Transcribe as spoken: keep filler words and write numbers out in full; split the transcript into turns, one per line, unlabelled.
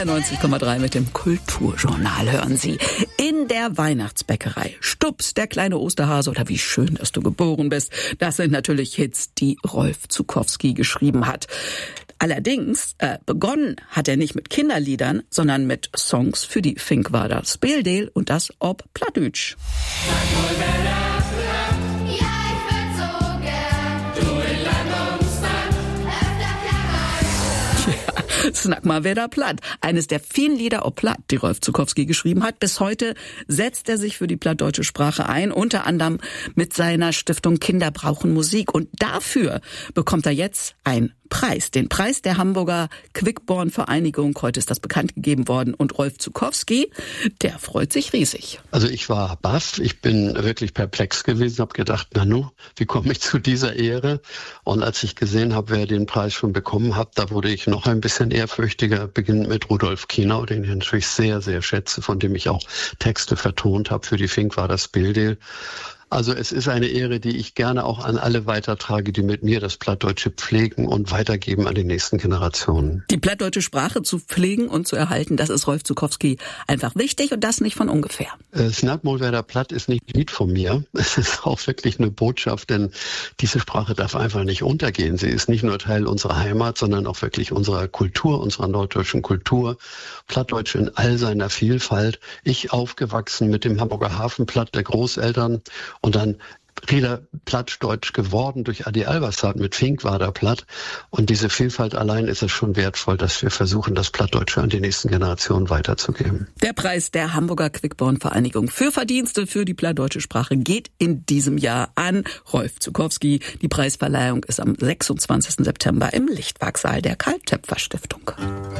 B R neunzig Komma drei mit dem Kulturjournal hören Sie. In der Weihnachtsbäckerei. Stups, der kleine Osterhase oder Wie schön, dass du geboren bist. Das sind natürlich Hits, die Rolf Zuckowski geschrieben hat. Allerdings, äh, begonnen hat er nicht mit Kinderliedern, sondern mit Songs für die Finkwader Speeldeel und das ob Plattdütsch. Snack mal, wer da platt. Eines der vielen Lieder ob Platt, die Rolf Zuckowski geschrieben hat. Bis heute setzt er sich für die plattdeutsche Sprache ein, unter anderem mit seiner Stiftung Kinder brauchen Musik. Und dafür bekommt er jetzt einen Preis, den Preis der Hamburger Quickborn-Vereinigung. Heute ist das bekannt gegeben worden. Und Rolf Zuckowski, der freut sich riesig.
Also ich war baff, ich bin wirklich perplex gewesen, habe gedacht, Nanu, wie komme ich zu dieser Ehre? Und als ich gesehen habe, wer den Preis schon bekommen hat, da wurde ich noch ein bisschen ehrfürchtiger, beginnend mit Rudolf Kienau, den ich natürlich sehr, sehr schätze, von dem ich auch Texte vertont habe für die Finkwader Speeldeel. Also es ist eine Ehre, die ich gerne auch an alle weitertrage, die mit mir das Plattdeutsche pflegen und weitergeben an die nächsten Generationen.
Die plattdeutsche Sprache zu pflegen und zu erhalten, das ist Rolf Zuckowski einfach wichtig und das nicht von ungefähr.
Äh, Snack mal, wer da platt ist, nicht ein Lied von mir. Es ist auch wirklich eine Botschaft, denn diese Sprache darf einfach nicht untergehen. Sie ist nicht nur Teil unserer Heimat, sondern auch wirklich unserer Kultur, unserer norddeutschen Kultur. Plattdeutsch in all seiner Vielfalt. Ich aufgewachsen mit dem Hamburger Hafenplatt der Großeltern und dann wieder Plattdeutsch geworden durch Adi Albersat mit Finkwader Platt. Und diese Vielfalt allein ist es schon wertvoll, dass wir versuchen, das Plattdeutsche an die nächsten Generationen weiterzugeben.
Der Preis der Hamburger Quickborn-Vereinigung für Verdienste für die plattdeutsche Sprache geht in diesem Jahr an Rolf Zuckowski. Die Preisverleihung ist am sechsundzwanzigsten September im Lichtwerksaal der Karl-Töpfer Stiftung.